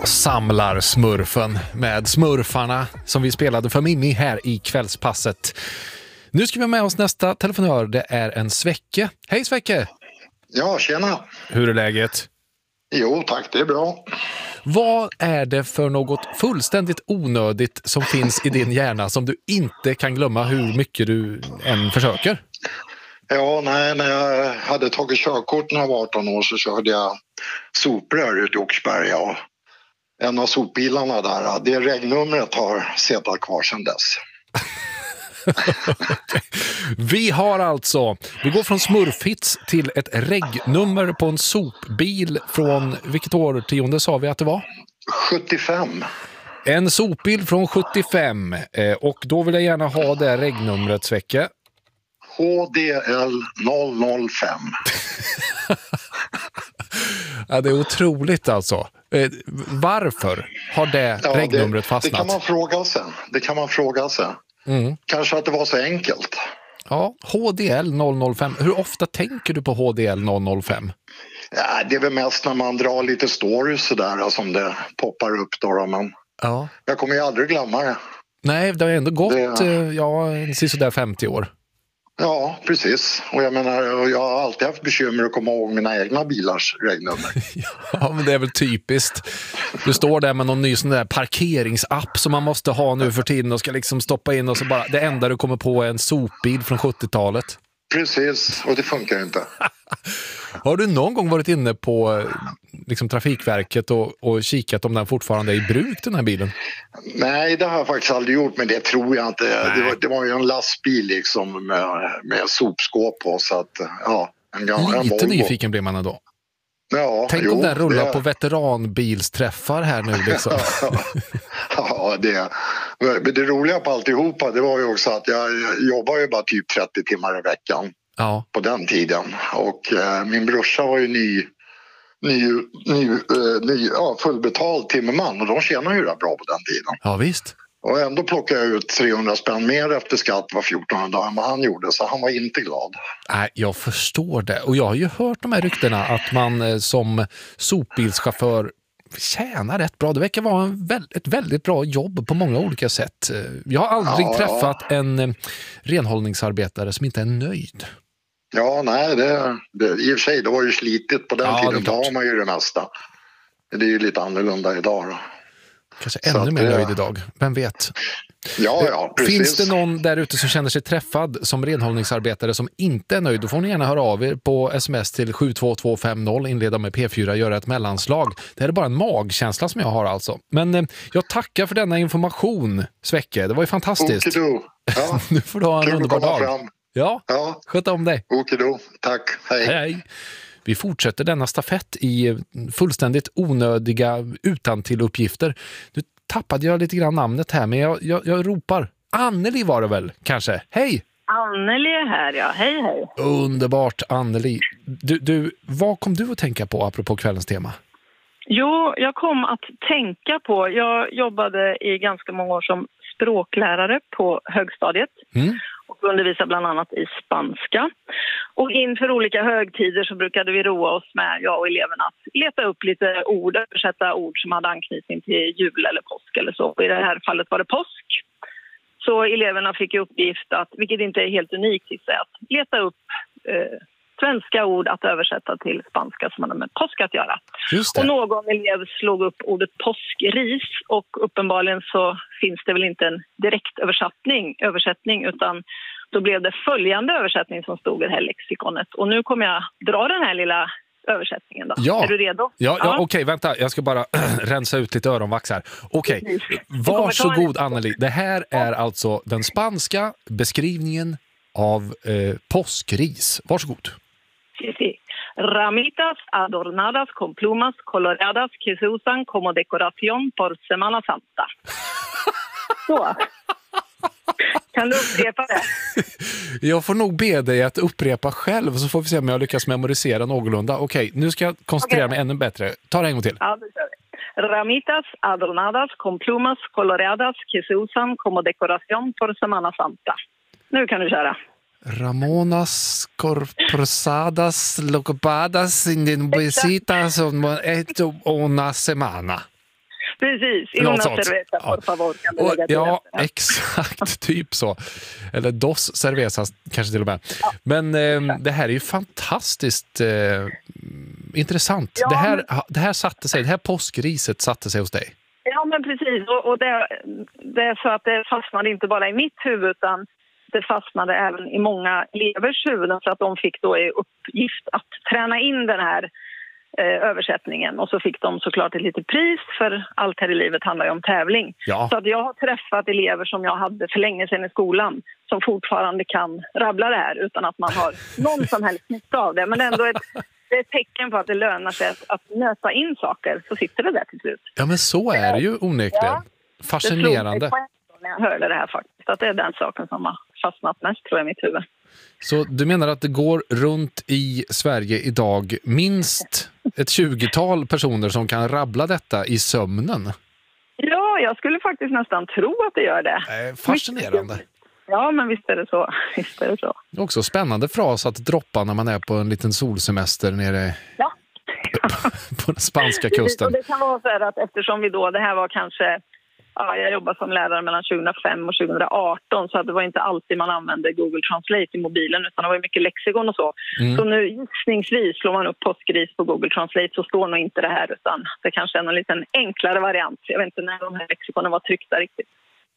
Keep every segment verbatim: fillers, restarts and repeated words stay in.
Samlar-smurfen med smurfarna som vi spelade för Mimmi här i kvällspasset. Nu ska vi med oss nästa telefonör. Det är en Svecke. Hej Svecke! Ja, tjena! Hur är läget? Jo tack, det är bra. Vad är det för något fullständigt onödigt som finns i din hjärna som du inte kan glömma hur mycket du än försöker? Ja, nej, när jag hade tagit körkort när jag var arton år så körde jag soprör ut i Oxberga. Och en av sopbilarna där, det regnumret har suttit kvar sedan dess. Vi har alltså, vi går från smurfhits till ett regnummer på en sopbil från, vilket årtionde sa vi att det var? sjuttiofem. En sopbil från sjuttiofem, och då vill jag gärna ha det regnumret, Svecke. H D L noll noll fem. Ja, det är otroligt alltså. Varför har det ja, regnumret fastnat? Det kan man fråga sig. Det kan man fråga sig. Mm. Kanske att det var så enkelt. Ja, H D L noll noll fem. Hur ofta tänker du på H D L noll noll fem? Ja, det är väl mest när man drar lite stories sådär som det poppar upp då. Men ja. Jag kommer ju aldrig glömma det. Nej, det har ändå gått det... ja, sådär femtio år. Ja, precis. Och jag menar, jag har alltid haft bekymmer att komma ihåg mina egna bilars regnummer. Ja, men det är väl typiskt. Du står där med någon ny sån där parkeringsapp som man måste ha nu för tiden och ska liksom stoppa in och så bara, det enda du kommer på är en sopbil från sjuttiotalet. Precis, och det funkar inte. Har du någon gång varit inne på liksom, Trafikverket och, och kikat om den fortfarande är i bruk, den här bilen? Nej, det har jag faktiskt aldrig gjort, men det tror jag inte. Det var, det var ju en lastbil liksom med, med sopskåp på, så att ja. En gammal, Lite en nyfiken blir man ändå. Ja, tänk jo, om den rullar det... på veteranbilsträffar här nu liksom. Ja, det. Men det roliga på alltihopa, det var ju också att jag jobbar ju bara typ trettio timmar i veckan. Ja. På den tiden. Och eh, min brorsa var ju ny, ny, ny, eh, ny ja, fullbetald timmerman, och de tjänar ju det bra på den tiden. Ja, visst. Och ändå plockade jag ut trehundra spänn mer efter skatt var fjortonde dag än vad han gjorde, så han var inte glad. Nej, jag förstår det. Och jag har ju hört de här ryktena att man eh, som sopbilschaufför tjänar rätt bra. Det verkar vara en vä- ett väldigt bra jobb på många olika sätt. Jag har aldrig ja, träffat ja. en eh, renhållningsarbetare som inte är nöjd. Ja, nej, det, det, i och för sig, det var ju slitigt på den ja, tiden. Då har man ju det mesta. Det är ju lite annorlunda idag då. Kanske ännu att, mer nöjd idag, vem vet? Ja, ja, precis. Finns det någon där ute som känner sig träffad som renhållningsarbetare som inte är nöjd, då får ni gärna höra av er på sms till sju två två fem noll, inleda med P fyra, göra ett mellanslag. Det här är bara en magkänsla som jag har alltså. Men eh, jag tackar för denna information, Svecke. Det var ju fantastiskt. Okido. Ja. Nu får du ha en Kul underbar dag. Fram. Ja, ja. Sköt om dig. Okido. Tack. Hej. Hej, hej. Vi fortsätter denna stafett i fullständigt onödiga utantilluppgifter. Nu tappade jag lite grann namnet här, men jag, jag, jag ropar. Anneli var det väl, kanske? Hej! Anneli är här, ja. Hej, hej. Underbart, Anneli. Du, du, vad kom du att tänka på apropå kvällens tema? Jo, jag kom att tänka på... Jag jobbade i ganska många år som språklärare på högstadiet. Mm. Och undervisade bland annat i spanska. Och inför olika högtider så brukade vi roa oss med, jag och eleverna, att leta upp lite ord, översätta ord som hade anknytning till jul eller påsk eller så. Och i det här fallet var det påsk. Så eleverna fick i uppgift att, vilket inte är helt unikt i sig, att leta upp eh, svenska ord att översätta till spanska som hade med påsk att göra. Och någon elev slog upp ordet påskris, och uppenbarligen så finns det väl inte en direkt översättning, översättning utan då blev det följande översättning som stod i det här lexikonet. Och nu kommer jag dra den här lilla översättningen då. Ja. Är du redo? Ja, ja, ja. Okej, okay, vänta. Jag ska bara rensa ut lite öronvax här. Okej, okay. Varsågod Anneli. Det här är alltså den spanska beskrivningen av eh, påskris. Varsågod. Sí, sí. Ramitas adornadas con plumas coloradas que se usan como decoración por Semana Santa. Så. Kan du upprepa det? Jag får nog be dig att upprepa själv, så får vi se om jag lyckas memorisera någorlunda. Okej, nu ska jag koncentrera okay. mig ännu bättre. Ta det en gång till. Ja, det kör vi. Ramitas adornadas con plumas coloradas que se usan como decoración por Semana Santa. Nu kan du köra. Ramonas corporadas locopadas in visitas una semana. Precis, i una cerveza, por favor. Kan och, ja, exakt, typ så. Eller dos cervezas kanske till och med. Ja. Men eh, det här är ju fantastiskt eh, intressant. Ja, det, här, men... det här satte sig, det här påskriset satte sig hos dig. Ja, men precis. Och, och det, det är så att det fastnade inte bara i mitt huvud, utan det fastnade även i många elevers huvuden, så att de fick då i uppgift att träna in den här eh, översättningen. Och så fick de såklart ett litet pris, för allt här i livet handlar ju om tävling. Ja. Så att jag har träffat elever som jag hade för länge sedan i skolan som fortfarande kan rabbla det här utan att man har någon som helst nytta av det. Men ändå ett, det är ett tecken på att det lönar sig att, att nöta in saker, så sitter det där till slut. Ja, men så är det ju onekligen. Ja, fascinerande. När jag hörde det här faktiskt, att det är den saken som har fastnat mest, tror jag, i mitt huvud. Så du menar att det går runt i Sverige idag minst ett tjugotal personer som kan rabbla detta i sömnen? Ja, jag skulle faktiskt nästan tro att det gör det. Eh, fascinerande. Ja, men visst är det så. Visst är det så. Det är också spännande fras att droppa när man är på en liten solsemester nere ja. på den spanska kusten. Och det kan vara så här att eftersom vi då, det här var kanske... Ja, jag jobbade som lärare mellan tjugohundrafem och tjugohundraarton, så att det var inte alltid man använde Google Translate i mobilen, utan det var mycket lexikon och så. Mm. Så nu gissningsvis slår man upp påskgris på Google Translate, så står nog inte det här, utan det kanske är en liten enklare variant. Jag vet inte när de här lexikonen var tryckta riktigt.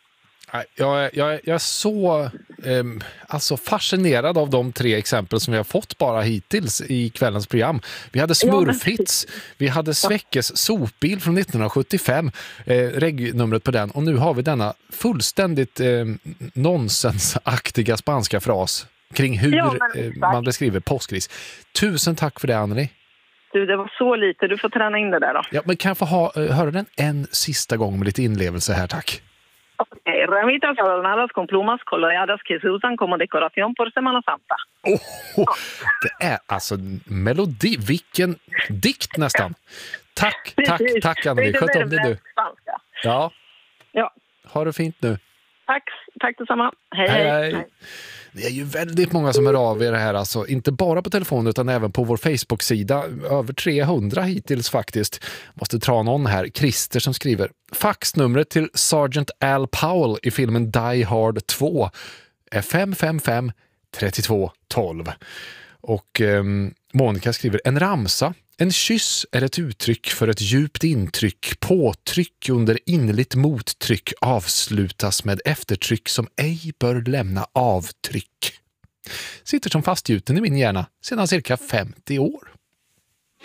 Jag är, jag är, jag är så eh, alltså fascinerad av de tre exempel som vi har fått bara hittills i kvällens program. Vi hade Smurfhits, vi hade Sveckes sopbil från nittonhundrasjuttiofem, eh, regnumret på den, och nu har vi denna fullständigt eh, nonsensaktiga spanska fras kring hur ja, eh, man beskriver påskris. Tusen tack för det, Anneli. Du, det var så lite. Du får träna in det där då. Ja, men kan jag få ha, höra den en sista gång med lite inlevelse här, tack. Okay. Ramitas adornadas con plumas coloreadas que se usan como decoración por Semana Santa. Oh, oh, det är alltså melodi. Vilken dikt nästan. Tack, tack, tack Anneli. Sköt om dig du. Ja. Ja. Ha det fint nu. Tack, tack detsamma. Hej, hej, hej. hej. Det är ju väldigt många som hör av er här, alltså inte bara på telefon utan även på vår Facebook-sida. Över trehundra hittills faktiskt. Måste dra någon här. Christer som skriver: faxnumret till Sergeant Al Powell i filmen Die Hard två är fem fem fem tre två ett två. Och um, Monica skriver: en ramsa. En kyss är ett uttryck för ett djupt intryck. Påtryck under innerligt mottryck avslutas med eftertryck som ej bör lämna avtryck. Sitter som fastgjuten i min hjärna sedan cirka femtio år.